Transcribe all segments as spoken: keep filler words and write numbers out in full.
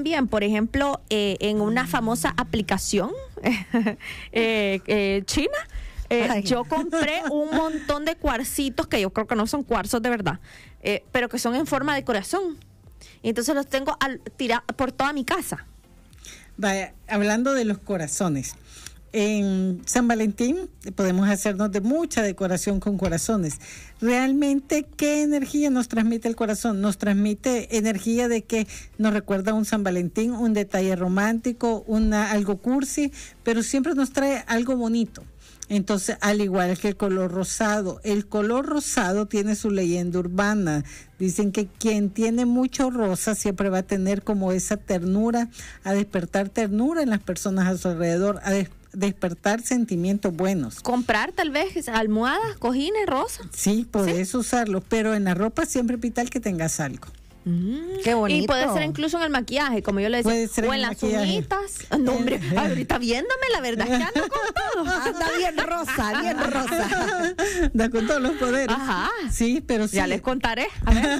también, por ejemplo, eh, en una famosa aplicación eh, eh, china, eh, yo compré un montón de cuarcitos que yo creo que no son cuarzos de verdad, eh, pero que son en forma de corazón. Y entonces los tengo al, tirados por toda mi casa. Vaya, hablando de los corazones, en San Valentín podemos hacernos de mucha decoración con corazones. Realmente, ¿qué energía nos transmite el corazón? Nos transmite energía de que nos recuerda un San Valentín, un detalle romántico, una, algo cursi, pero siempre nos trae algo bonito. Entonces, al igual que el color rosado, el color rosado tiene su leyenda urbana. Dicen que quien tiene mucho rosa siempre va a tener como esa ternura, a despertar ternura en las personas a su alrededor, a des- despertar sentimientos buenos. Comprar tal vez almohadas, cojines, rosa. Sí, podés ¿Sí? usarlo, pero en la ropa siempre es vital que tengas algo. Mm, Qué bonito. Y puede ser incluso en el maquillaje, como yo le decía, Puede ser o en en el las maquillaje. uñitas. No, hombre, ahorita viéndome, la verdad es que ando con todo. Anda bien rosa, bien rosa. Da con todos los poderes. Ajá. Sí, pero sí. Ya les contaré. A ver.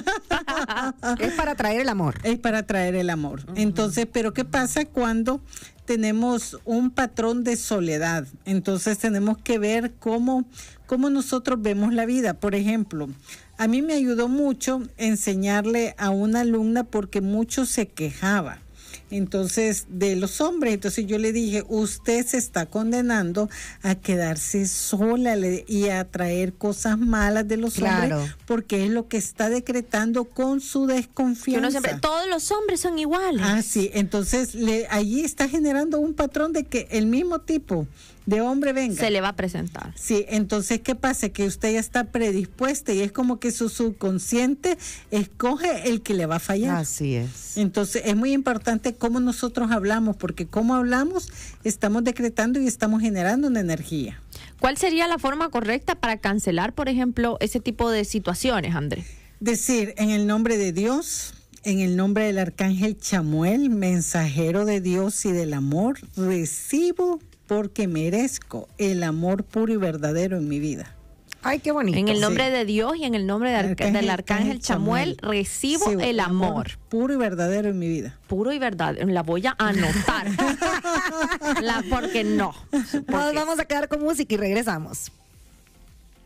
Es para traer el amor. Es para traer el amor. Uh-huh. Entonces, pero ¿qué pasa cuando tenemos un patrón de soledad? Entonces tenemos que ver cómo, cómo nosotros vemos la vida. Por ejemplo, a mí me ayudó mucho enseñarle a una alumna porque mucho se quejaba. Entonces, de los hombres, entonces yo le dije, usted se está condenando a quedarse sola le, y a traer cosas malas de los claro. hombres, porque es lo que está decretando con su desconfianza. Uno siempre, todos los hombres son iguales. Ah, sí, entonces le, allí está generando un patrón de que el mismo tipo de hombre venga. Se le va a presentar. Sí, entonces, ¿qué pasa? Que usted ya está predispuesta y es como que su subconsciente escoge el que le va a fallar. Así es. Entonces, es muy importante cómo nosotros hablamos, porque cómo hablamos, estamos decretando y estamos generando una energía. ¿Cuál sería la forma correcta para cancelar, por ejemplo, ese tipo de situaciones, Andrés? Decir, en el nombre de Dios, en el nombre del arcángel Chamuel, mensajero de Dios y del amor, recibo porque merezco el amor puro y verdadero en mi vida. Ay, qué bonito. En el nombre sí. de Dios y en el nombre de arcángel, del arcángel Chamuel, Chamuel recibo sí, el amor. amor puro y verdadero en mi vida. Puro y verdadero. La voy a anotar. la, porque no. Porque Nos vamos a quedar con música y regresamos.